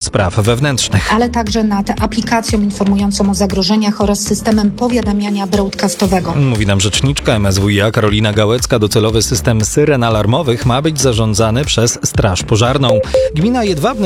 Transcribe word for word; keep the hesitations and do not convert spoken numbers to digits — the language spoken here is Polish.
Spraw Wewnętrznych. Ale także nad aplikacją informującą o zagrożeniach oraz systemem powiadamiania broadcastowego. Mówi nam rzeczniczka M S W i A Karolina Gałecka. Docelowy system syren alarmowych ma być zarządzany przez Straż Pożarną. Gmina Jedwabne